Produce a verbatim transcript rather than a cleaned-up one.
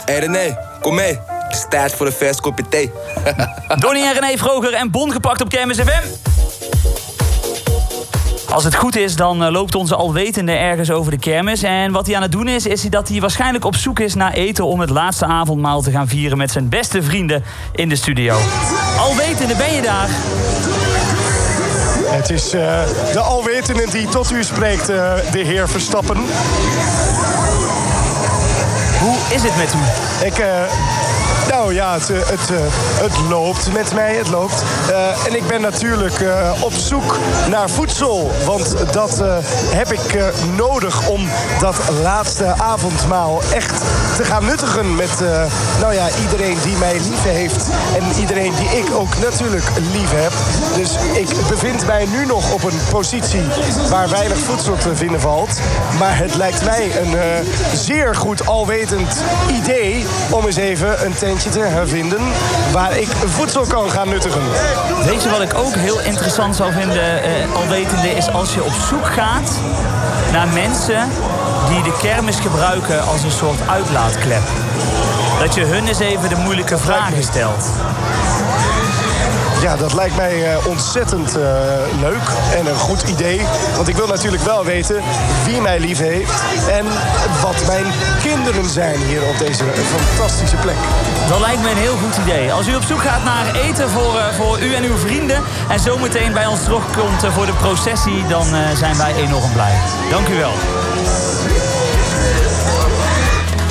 Hé René, kom mee. Het is tijd voor een vers kopje thee. Donnie en René Vroger en Bon gepakt op Kermis F M. Als het goed is, dan loopt onze alwetende ergens over de kermis. En wat hij aan het doen is, is dat hij waarschijnlijk op zoek is naar eten... om het laatste avondmaal te gaan vieren met zijn beste vrienden in de studio. Alwetende, ben je daar? Het is uh, de alwetende die tot u spreekt, uh, de heer Verstappen. Hoe is het met u? Ik... Uh... Nou ja, het, het, het loopt met mij, het loopt. Uh, en ik ben natuurlijk uh, op zoek naar voedsel. Want dat uh, heb ik uh, nodig om dat laatste avondmaal echt te gaan nuttigen met uh, nou ja, iedereen die mij lief heeft. En iedereen die ik ook natuurlijk lief heb. Dus ik bevind mij nu nog op een positie waar weinig voedsel te vinden valt. Maar het lijkt mij een uh, zeer goed alwetend idee om eens even een tentje te hervinden waar ik voedsel kan gaan nuttigen. Weet je wat ik ook heel interessant zou vinden, uh, alwetende, is als je op zoek gaat naar mensen die de kermis gebruiken als een soort uitlaatklep. Dat je hun eens even de moeilijke vragen stelt. Ja, dat lijkt mij uh, ontzettend uh, leuk en een goed idee. Want ik wil natuurlijk wel weten wie mij lief heeft en wat mijn kinderen zijn hier op deze fantastische plek. Dat lijkt me een heel goed idee. Als u op zoek gaat naar eten voor, uh, voor u en uw vrienden en zometeen bij ons terugkomt uh, voor de processie, dan uh, zijn wij enorm blij. Dank u wel.